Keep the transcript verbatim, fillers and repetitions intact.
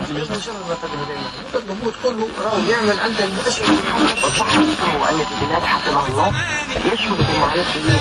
من شر ما قدم الينا تطلبوه تقول له راهو يعمل عندك اشياء. وصحح اسمه مؤلف البلاد حفظه الله يشمل بمعرفته